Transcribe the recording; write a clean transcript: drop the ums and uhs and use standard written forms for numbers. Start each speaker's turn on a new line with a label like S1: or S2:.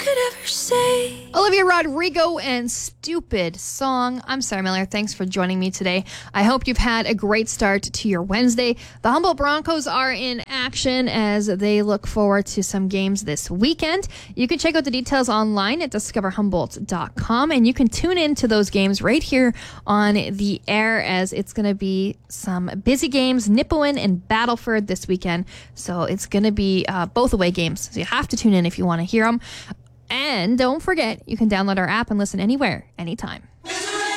S1: could ever say.
S2: Olivia Rodrigo and Stupid Song. I'm Sarah Miller. Thanks for joining me today. I hope you've had a great start to your Wednesday. The Humboldt Broncos are in action as they look forward to some games this weekend. You can check out the details online at discoverhumboldt.com, and you can tune in to those games right here on the air, as it's going to be some busy games, Nipawin and Battleford this weekend. So it's going to be both away games. So you have to tune in if you want to hear them. And don't forget, you can download our app and listen anywhere, anytime.